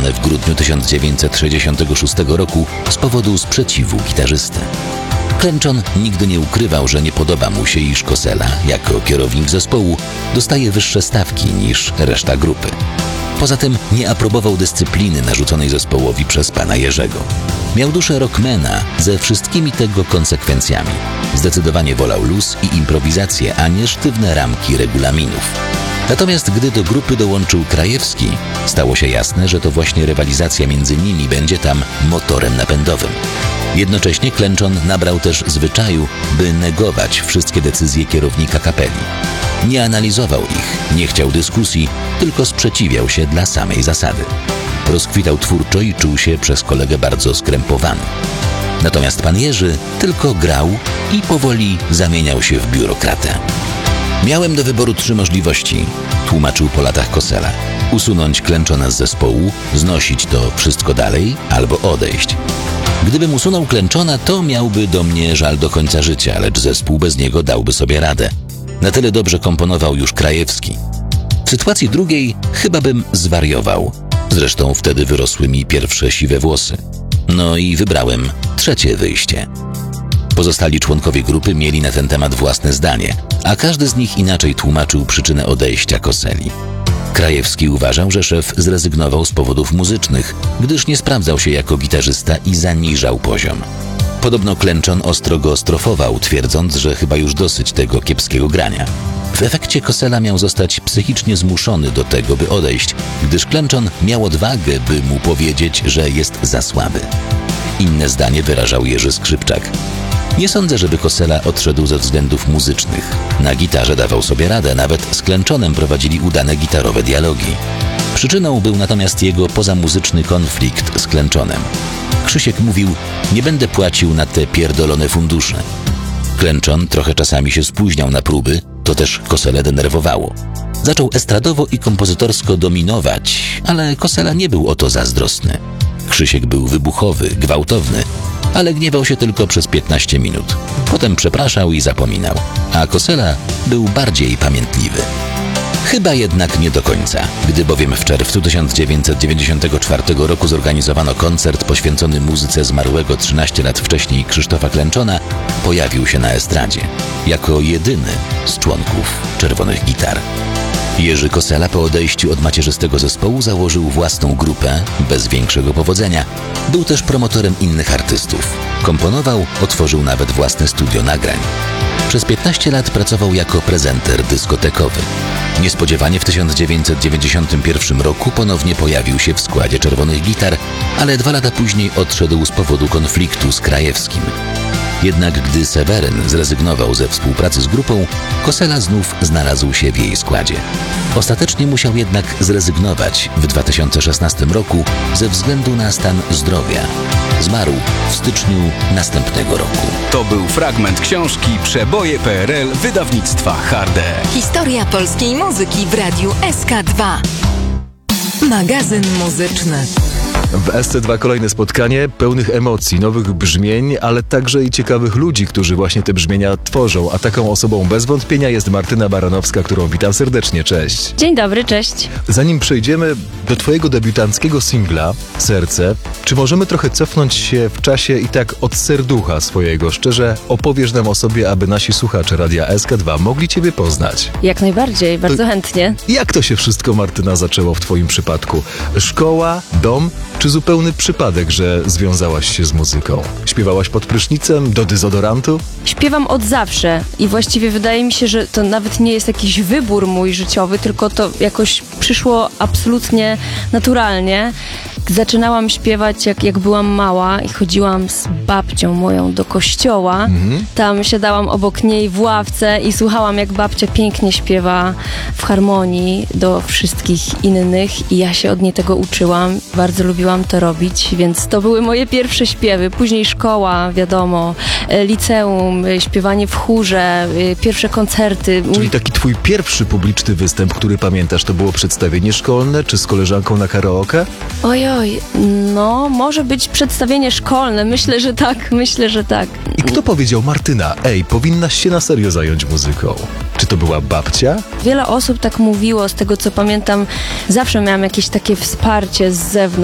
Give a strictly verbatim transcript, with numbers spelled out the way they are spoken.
zlikwidowane w grudniu tysiąc dziewięćset sześćdziesiątego szóstego roku z powodu sprzeciwu gitarzysty. Klęczon nigdy nie ukrywał, że nie podoba mu się, iż Kossela, jako kierownik zespołu, dostaje wyższe stawki niż reszta grupy. Poza tym nie aprobował dyscypliny narzuconej zespołowi przez pana Jerzego. Miał duszę rockmana ze wszystkimi tego konsekwencjami. Zdecydowanie wolał luz i improwizację, a nie sztywne ramki regulaminów. Natomiast gdy do grupy dołączył Krajewski, stało się jasne, że to właśnie rywalizacja między nimi będzie tam motorem napędowym. Jednocześnie Klęczon nabrał też zwyczaju, by negować wszystkie decyzje kierownika kapeli. Nie analizował ich, nie chciał dyskusji, tylko sprzeciwiał się dla samej zasady. Rozkwitał twórczo i czuł się przez kolegę bardzo skrępowany. Natomiast pan Jerzy tylko grał i powoli zamieniał się w biurokratę. Miałem do wyboru trzy możliwości, tłumaczył po latach Kossela. Usunąć Klęczona z zespołu, znosić to wszystko dalej albo odejść. Gdybym usunął Klęczona, to miałby do mnie żal do końca życia, lecz zespół bez niego dałby sobie radę. Na tyle dobrze komponował już Krajewski. W sytuacji drugiej chyba bym zwariował. Zresztą wtedy wyrosły mi pierwsze siwe włosy. No i wybrałem trzecie wyjście. Pozostali członkowie grupy mieli na ten temat własne zdanie, a każdy z nich inaczej tłumaczył przyczynę odejścia Kosseli. Krajewski uważał, że szef zrezygnował z powodów muzycznych, gdyż nie sprawdzał się jako gitarzysta i zaniżał poziom. Podobno Klęczon ostro go strofował, twierdząc, że chyba już dosyć tego kiepskiego grania. W efekcie Kossela miał zostać psychicznie zmuszony do tego, by odejść, gdyż Klęczon miał odwagę, by mu powiedzieć, że jest za słaby. Inne zdanie wyrażał Jerzy Skrzypczak. Nie sądzę, żeby Kossela odszedł ze względów muzycznych. Na gitarze dawał sobie radę, nawet z Klęczonem prowadzili udane gitarowe dialogi. Przyczyną był natomiast jego pozamuzyczny konflikt z Klęczonem. Krzysiek mówił: nie będę płacił na te pierdolone fundusze. Klęczon trochę czasami się spóźniał na próby, to też Kosselę denerwowało. Zaczął estradowo i kompozytorsko dominować, ale Kossela nie był o to zazdrosny. Krzysiek był wybuchowy, gwałtowny, ale gniewał się tylko przez piętnaście minut. Potem przepraszał i zapominał, a Kossela był bardziej pamiętliwy. Chyba jednak nie do końca, gdy bowiem w czerwcu tysiąc dziewięćset dziewięćdziesiątego czwartego roku zorganizowano koncert poświęcony muzyce zmarłego trzynaście lat wcześniej Krzysztofa Klęczona, pojawił się na estradzie, jako jedyny z członków Czerwonych Gitar. Jerzy Kossela po odejściu od macierzystego zespołu założył własną grupę, bez większego powodzenia. Był też promotorem innych artystów. Komponował, otworzył nawet własne studio nagrań. Przez piętnaście lat pracował jako prezenter dyskotekowy. Niespodziewanie w tysiąc dziewięćset dziewięćdziesiątym pierwszym roku ponownie pojawił się w składzie Czerwonych Gitar, ale dwa lata później odszedł z powodu konfliktu z Krajewskim. Jednak gdy Seweryn zrezygnował ze współpracy z grupą, Kossela znów znalazł się w jej składzie. Ostatecznie musiał jednak zrezygnować w dwa tysiące szesnastym roku ze względu na stan zdrowia. Zmarł w styczniu następnego roku. To był fragment książki Przeboje P R L wydawnictwa Harde. Historia polskiej muzyki w radiu S K dwa. Magazyn muzyczny. W S C dwa kolejne spotkanie pełnych emocji, nowych brzmień, ale także i ciekawych ludzi, którzy właśnie te brzmienia tworzą. A taką osobą bez wątpienia jest Martyna Baranowska, którą witam serdecznie. Cześć. Dzień dobry, cześć. Zanim przejdziemy do twojego debiutanckiego singla Serce, czy możemy trochę cofnąć się w czasie i tak od serducha swojego? Szczerze opowiesz nam o sobie, aby nasi słuchacze Radia S K dwa mogli ciebie poznać. Jak najbardziej, bardzo to chętnie. Jak to się wszystko, Martyna, zaczęło w twoim przypadku? Szkoła, dom, czy zupełny przypadek, że związałaś się z muzyką? Śpiewałaś pod prysznicem, do dezodorantu? Śpiewam od zawsze i właściwie wydaje mi się, że to nawet nie jest jakiś wybór mój życiowy, tylko to jakoś przyszło absolutnie naturalnie. Zaczynałam śpiewać jak, jak byłam mała i chodziłam z babcią moją do kościoła. Mhm. Tam siadałam obok niej w ławce i słuchałam, jak babcia pięknie śpiewa w harmonii do wszystkich innych i ja się od niej tego uczyłam. Bardzo lubiłam to robić, więc to były moje pierwsze śpiewy. Później szkoła, wiadomo, liceum, śpiewanie w chórze, pierwsze koncerty. Czyli taki twój pierwszy publiczny występ, który pamiętasz, to było przedstawienie szkolne, czy z koleżanką na karaoke? Ojoj, no może być przedstawienie szkolne, myślę, że tak, myślę, że tak. I kto powiedział: Martyna, ej, powinnaś się na serio zająć muzyką? Czy to była babcia? Wiele osób tak mówiło, z tego co pamiętam, zawsze miałam jakieś takie wsparcie z zewnątrz.